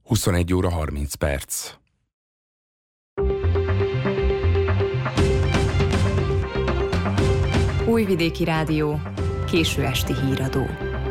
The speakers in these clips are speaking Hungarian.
21 óra 30 perc. Újvidéki Rádió, késő esti híradó.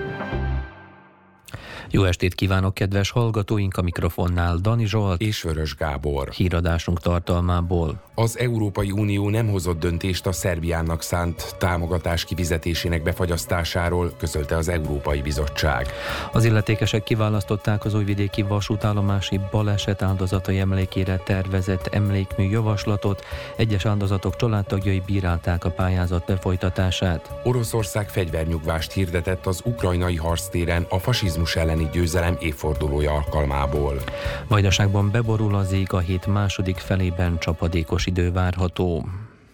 Jó estét kívánok, kedves hallgatóink, a mikrofonnál Dani Zsolt és Vörös Gábor. Híradásunk tartalmából. Az Európai Unió nem hozott döntést a Szerbiának szánt támogatás kifizetésének befagyasztásáról, közölte az Európai Bizottság. Az illetékesek kiválasztották az újvidéki vasútállomási baleset áldozatai emlékére tervezett emlékmű javaslatot. Egyes áldozatok családtagjai bírálták a pályázat lefolytatását. Oroszország fegyvernyugvást hirdetett az ukrajnai harctéren a fasizmus elleni győzelem évfordulója alkalmából. Vajdaságban beborul az ég, a hét második felében csapadékos idő várható.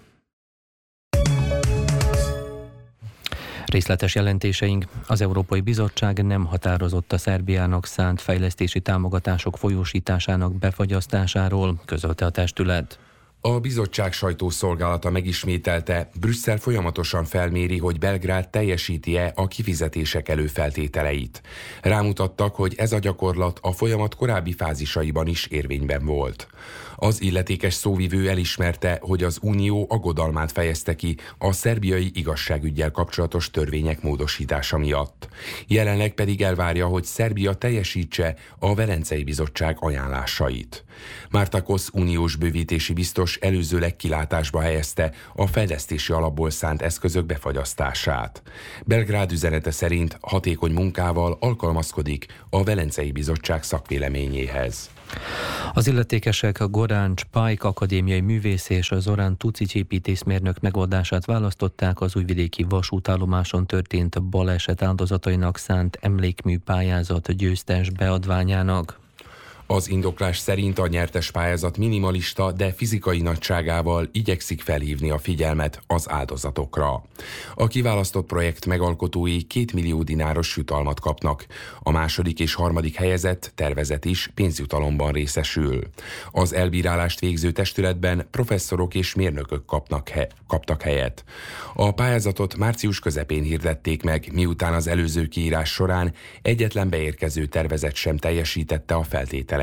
Részletes jelentéseink. Az Európai Bizottság nem határozott a Szerbiának szánt fejlesztési támogatások folyósításának befagyasztásáról, közölte a testület. A bizottság sajtószolgálata megismételte, Brüsszel folyamatosan felméri, hogy Belgrád teljesíti-e a kifizetések előfeltételeit. Rámutattak, hogy ez a gyakorlat a folyamat korábbi fázisaiban is érvényben volt. Az illetékes szóvivő elismerte, hogy az Unió aggodalmát fejezte ki a szerbiai igazságüggyel kapcsolatos törvények módosítása miatt. Jelenleg pedig elvárja, hogy Szerbia teljesítse a Velencei Bizottság ajánlásait. Mártakos uniós bővítési biztos előzőleg kilátásba helyezte a fejlesztési alapból szánt eszközök befagyasztását. Belgrád üzenete szerint hatékony munkával alkalmazkodik a Velencei Bizottság szakvéleményéhez. Az illetékesek a Gorancs Pajk akadémiai művész és a Zorán Tucic építészmérnök megoldását választották az újvidéki vasútállomáson történt baleset áldozatainak szánt emlékmű pályázat győztes beadványának. Az indoklás szerint a nyertes pályázat minimalista, de fizikai nagyságával igyekszik felhívni a figyelmet az áldozatokra. A kiválasztott projekt megalkotói 2 millió dináros jutalmat kapnak. A második és harmadik helyezett tervezet is pénzjutalomban részesül. Az elbírálást végző testületben professzorok és mérnökök kaptak helyet. A pályázatot március közepén hirdették meg, miután az előző kiírás során egyetlen beérkező tervezet sem teljesítette a feltételeket.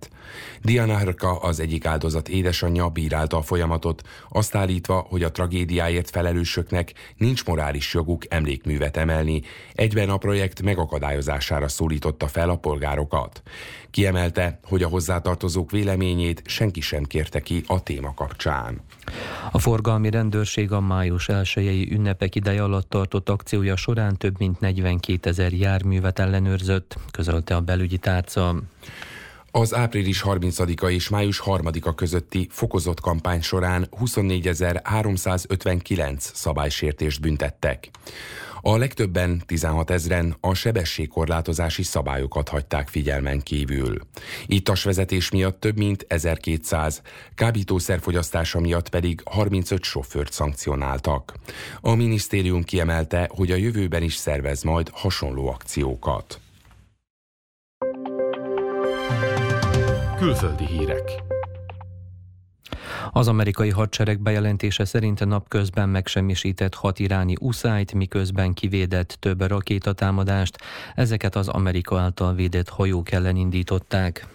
Diana Hrka, az egyik áldozat édesanyja bírálta a folyamatot, azt állítva, hogy a tragédiáért felelősöknek nincs morális joguk emlékművet emelni, egyben a projekt megakadályozására szólította fel a polgárokat. Kiemelte, hogy a hozzátartozók véleményét senki sem kérte ki a téma kapcsán. A forgalmi rendőrség a május 1-i ünnepek ideje alatt tartott akciója során több mint 42 000 járművet ellenőrzött, közölte a belügyi tárca. Az április 30-a és május 3-a közötti fokozott kampány során 24.359 szabálysértést büntettek. A legtöbben, 16 000-en a sebességkorlátozási szabályokat hagyták figyelmen kívül. Ittas vezetés miatt több mint 1200, kábítószerfogyasztása miatt pedig 35 sofőrt szankcionáltak. A minisztérium kiemelte, hogy a jövőben is szervez majd hasonló akciókat. Külföldi hírek. Az amerikai hadsereg bejelentése szerint napközben megsemmisített 6 iráni uszályt, miközben kivédett több rakétatámadást. Ezeket az Amerika által védett hajók ellen indították.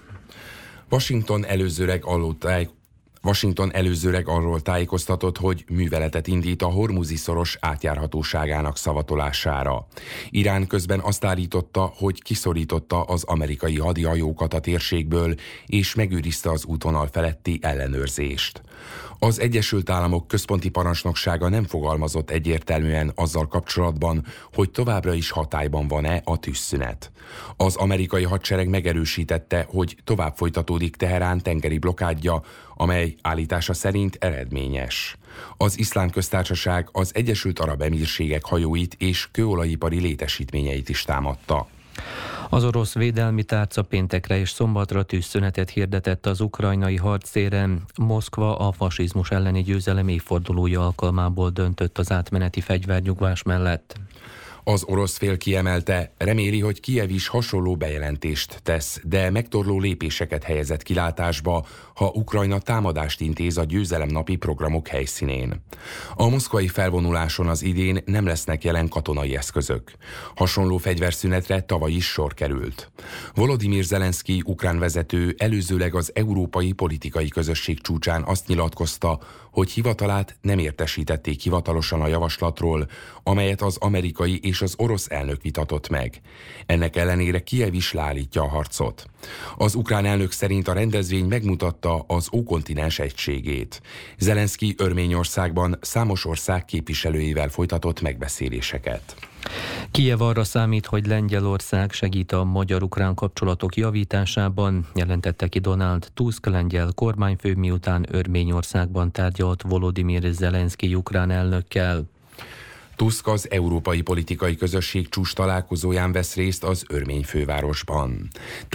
Washington előzőleg arról tájékoztatott, hogy műveletet indít a Hormuzi szoros átjárhatóságának szavatolására. Irán közben azt állította, hogy kiszorította az amerikai hadihajókat a térségből, és megőrizte az útvonal feletti ellenőrzést. Az Egyesült Államok központi parancsnoksága nem fogalmazott egyértelműen azzal kapcsolatban, hogy továbbra is hatályban van-e a tűzszünet. Az amerikai hadsereg megerősítette, hogy tovább folytatódik Teherán tengeri blokádja, amely állítása szerint eredményes. Az Iszlám Köztársaság az Egyesült Arab Emírségek hajóit és kőolajipari létesítményeit is támadta. Az orosz védelmi tárca péntekre és szombatra tűzszünetet hirdetett az ukrajnai harctéren. Moszkva a fasizmus elleni győzelem évfordulója alkalmából döntött az átmeneti fegyvernyugvás mellett. Az orosz fél kiemelte, reméli, hogy Kijev is hasonló bejelentést tesz, de megtorló lépéseket helyezett kilátásba, ha Ukrajna támadást intéz a győzelemnapi programok helyszínén. A moszkvai felvonuláson az idén nem lesznek jelen katonai eszközök. Hasonló fegyverszünetre tavaly is sor került. Volodymyr Zelenszkij ukrán vezető előzőleg az Európai Politikai Közösség csúcsán azt nyilatkozta, hogy hivatalát nem értesítették hivatalosan a javaslatról, amelyet az amerikai és az orosz elnök vitatott meg. Ennek ellenére Kijev is leállítja a harcot. Az ukrán elnök szerint a rendezvény megmutatta az ókontinens egységét. Zelenszkij Örményországban számos ország képviselőivel folytatott megbeszéléseket. Kijev arra számít, hogy Lengyelország segít a magyar-ukrán kapcsolatok javításában, jelentette ki Donald Tusk lengyel kormányfő, miután Örményországban tárgyalt Volodymyr Zelenszkij ukrán elnökkel. Tusk az Európai Politikai Közösség csúcs találkozóján vesz részt az örmény fővárosban.